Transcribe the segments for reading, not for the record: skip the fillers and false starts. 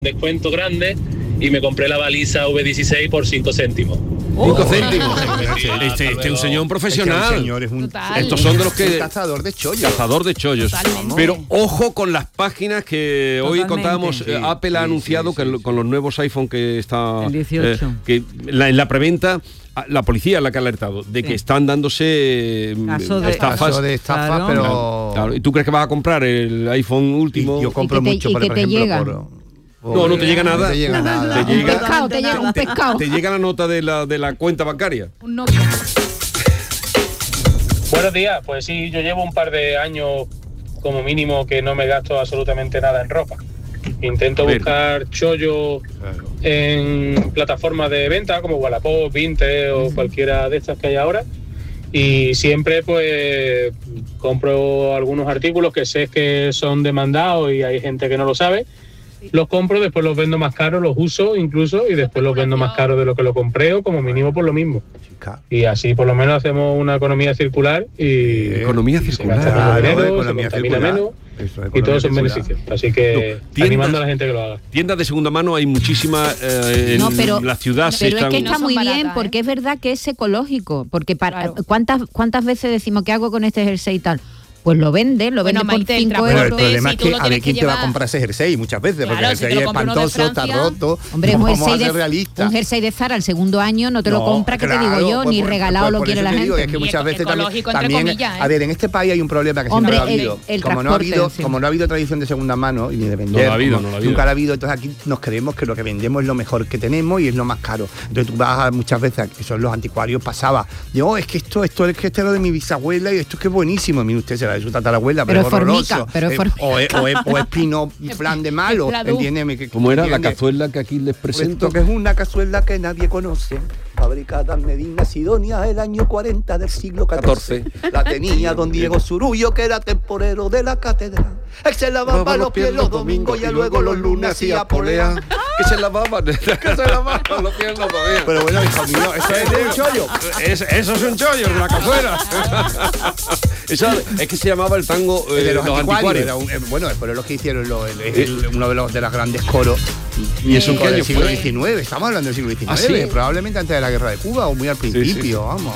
descuento grande y me compré la baliza V16 por 5 céntimos. 5 céntimos. Este es un señor profesional. Estos son de los que... Cazador de chollos. Cazador de chollos. Totalmente. Pero ojo con las páginas que hoy Totalmente. contábamos. Sí, Apple ha anunciado que con los nuevos iPhone que está... El 18. que en la preventa, la policía es la que ha alertado de que están dándose estafas. Caso de estafa, Claro. pero... Claro. ¿Y tú crees que vas a comprar el iPhone último? Yo compro Y que te- mucho, y pero que por te ejemplo, llega. No te llega nada. No te llega nada. Te llega- Te llega un pescado. Te llega la nota de la cuenta bancaria. Un Nokia. Buenos días, pues sí, yo llevo un par de años como mínimo que no me gasto absolutamente nada en ropa. Intento Ver. buscar chollos en plataformas de venta como Wallapop, Vinted o cualquiera de estas que hay ahora. Y siempre pues compro algunos artículos que sé que son demandados y hay gente que no lo sabe. Los compro, después los vendo más caros, los uso incluso y después los vendo más caros de lo que lo compré o como mínimo por lo mismo. Y así por lo menos hacemos una economía circular y Economía se circular. gasta menos Claro, dinero, economía se contamina circular. menos Eso, y economía todos son circular. beneficios. Así que tiendas- animando a la gente que lo haga. Tiendas de segunda mano hay muchísimas en No, pero- la ciudad. Pero es están- que está No son muy baratas, bien ¿eh? porque es verdad que es ecológico. Porque Claro. ¿cuántas veces decimos qué hago con este jersey y tal? Pues lo vende por Maite, el 5 trabajo Bueno, el euros. problema si es tú que lo a ver tienes quién que te va a llevar. comprar ese jersey muchas veces, porque Claro, el si te jersey lo es compra uno de espantoso, está Francia. roto. Hombre, Vamos a un ser realistas. jersey de Zara al segundo año no te lo No, compra, que te digo claro, yo, pues ni por- regalado pues lo por quiere eso la te digo, gente. es que Y muchas veces ecológico, entre también comillas, ¿eh? a ver, en este país hay un problema que Hombre, siempre lo ha habido. el Como no ha habido, transporte, sí. como no ha habido tradición de segunda mano y ni de vender, No la ha habido, como no la ha habido. nunca la ha habido, entonces aquí nos creemos que lo que vendemos es lo mejor que tenemos y es lo más caro. Entonces tú vas a muchas veces, que son los anticuarios, pasaba, digo, es que esto es que este es lo de mi bisabuela y esto es que es buenísimo. Mire usted, será de su tatarabuela, pero Pero es horroroso. formica, pero es o es pino flan de malo, Pladu. entiéndeme. ¿Cómo era la entiende? cazuela que aquí les presento? Esto que es una cazuela que nadie conoce, fabricada en Medina Sidonia el año 40 del siglo XIV. La tenía don Diego Zurullo, que era temporero de la catedral. Él se lavaba los pies los domingos y luego los lunes hacía polea. Que se lavaban. Que se lavaban los pies los domingos. Pero bueno, hijo mío, eso es de un chollo. Eso es un chollo de la cazuela. Es que se llamaba el tango De los anticuarios. anticuarios. Era bueno, fueron los que hicieron uno de los grandes coros. ¿Y eso en qué del año siglo fue? XIX, estamos hablando del siglo XIX, ¿Ah, sí? probablemente antes de la guerra de Cuba o muy al principio, vamos.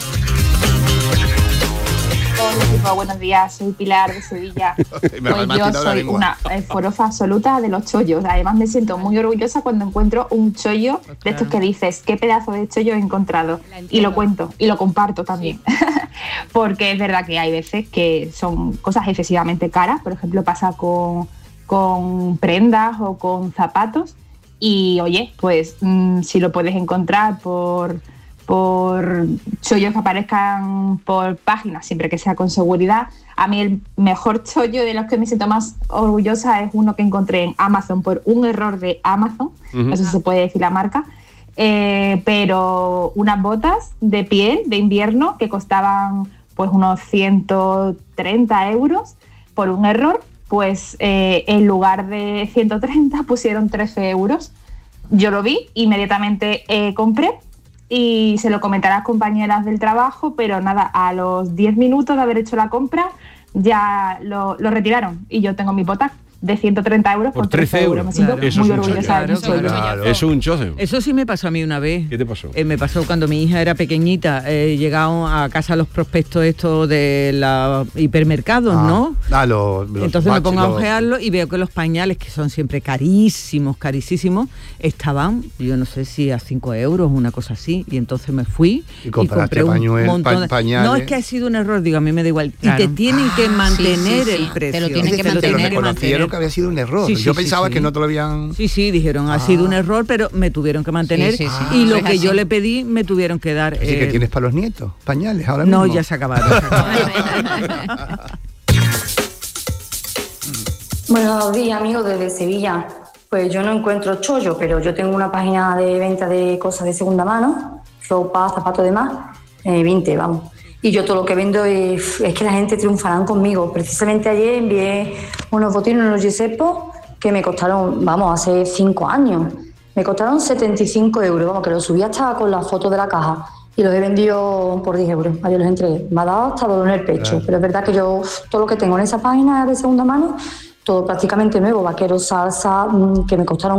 Hola, equipo, buenos días, soy Pilar de Sevilla. Me ha Pues tirado yo la soy lengua. una forofa absoluta de los chollos. Además me siento muy orgullosa cuando encuentro un chollo de estos que dices, qué pedazo de chollo he encontrado. Y lo cuento y lo comparto también. Porque es verdad que hay veces que son cosas excesivamente caras. Por ejemplo, pasa con prendas o con zapatos. Y oye, pues si lo puedes encontrar por chollos que aparezcan por páginas, siempre que sea con seguridad. A mí el mejor chollo de los que me siento más orgullosa es uno que encontré en Amazon por un error de Amazon, no sé si se puede decir la marca, pero unas botas de piel de invierno que costaban pues unos 130 euros por un error, pues en lugar de 130 pusieron 13 euros. Yo lo vi, inmediatamente compré y se lo comenté a las compañeras del trabajo, pero nada, a los 10 minutos de haber hecho la compra ya lo retiraron y yo tengo mi botas de 130 euros por 13 euros. Me siento Claro. Eso muy es un orgullosa de mi chollo. chollo. Claro. Eso es un chozo. Eso sí me pasó a mí una vez. ¿Qué te pasó? Me pasó cuando mi hija era pequeñita. Llegaron a casa los prospectos estos de los hipermercados, ¿no? Los Entonces me pongo a los- ojearlo y veo que los pañales, que son siempre carísimos, estaban, yo no sé si a 5 euros, una cosa así. Y entonces me fui Y compraste compré un pañuel- montón de... pañales. No, es que ha sido un error, digo, a mí me da igual. Claro. Y te tienen que mantener sí, sí. el precio. Te lo tienen que Te lo mantener. reconocieron que había sido un error. Sí, sí, Yo sí, pensaba sí. que no te lo habían... Sí, dijeron, ha sido un error, pero me tuvieron que mantener. Sí, sí, sí. Y lo Es que yo así. le pedí, me tuvieron que dar... Así que tienes para los nietos, pañales ahora No, mismo. ya se acabaron. se acabaron. Buenos días, amigos desde Sevilla. Pues yo no encuentro chollo, pero yo tengo una página de venta de cosas de segunda mano, ropa, zapatos y demás, Vinted, vamos. Y yo todo lo que vendo es que la gente triunfarán conmigo. Precisamente ayer envié unos botines, unos Giuseppe, que me costaron, vamos, hace 5 años. Me costaron 75 euros, vamos, que los subí hasta con la foto de la caja. Y los he vendido por 10 euros. Ayer los entregué. Me ha dado hasta dolor en el pecho. Claro. Pero es verdad que yo, todo lo que tengo en esa página de segunda mano, todo prácticamente nuevo, vaqueros, salsa, que me costaron